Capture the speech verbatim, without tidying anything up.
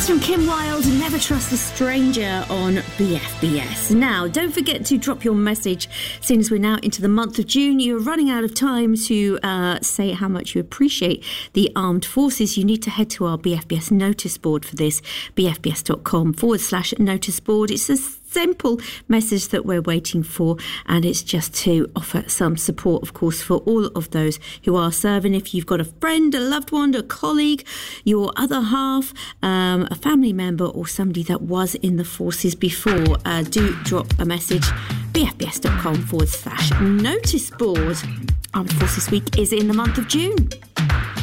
That's from Kim Wilde, Never Trust a Stranger on B F B S. Now, don't forget to drop your message, seeing as we're now into the month of June. You're running out of time to uh, say how much you appreciate the armed forces. You need to head to our B F B S notice board for this, bfbs.com forward slash notice board. It's a simple message that we're waiting for, and it's just to offer some support, of course, for all of those who are serving. If you've got a friend, a loved one, a colleague, your other half, um, a family member, or somebody that was in the forces before, uh, do drop a message. bfbs.com forward slash notice board. Armed Forces Week is in the month of June.